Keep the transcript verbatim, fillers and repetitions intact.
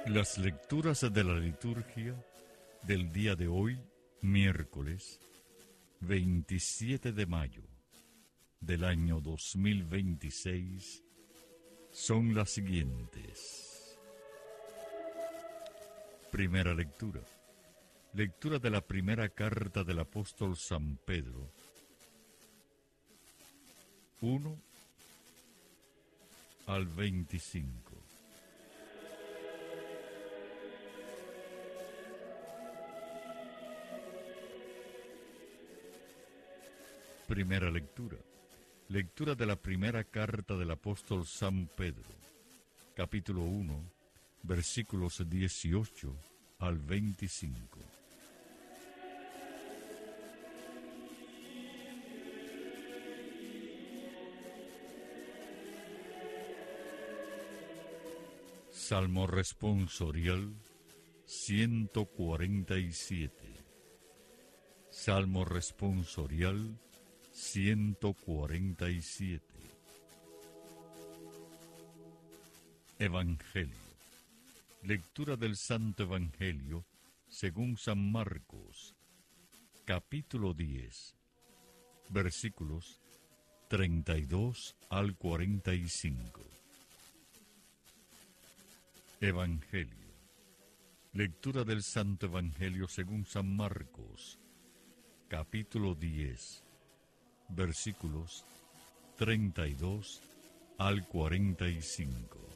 Las lecturas de la liturgia del día de hoy, miércoles veintisiete de mayo del año dos mil veintiséis, son las siguientes. Primera lectura. Lectura de la primera carta del apóstol San Pedro. uno al veinticinco. Primera lectura. Lectura de la primera carta del apóstol San Pedro, capítulo uno, versículos dieciocho al veinticinco. Salmo responsorial ciento cuarenta y siete. Salmo responsorial ciento cuarenta y siete. Evangelio. Lectura del Santo Evangelio según San Marcos, capítulo diez, versículos treinta y dos al cuarenta y cinco. Evangelio. Lectura del Santo Evangelio según San Marcos, capítulo diez, versículos treinta y dos al cuarenta y cinco.